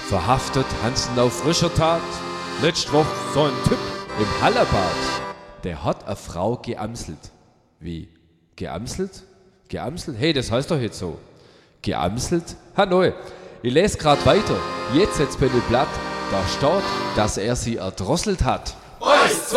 Verhaftet Hansen auf frischer Tat. Letzte Woche so ein Typ im Hallerbad. Der hat eine Frau geamselt. Wie? Geamselt? Geamselt? Hey, das heißt doch jetzt so. Geamselt? Hanoi. Ich lese gerade weiter. Jetzt bei dem Blatt. Da steht, dass er sie erdrosselt hat. Eins, zwei,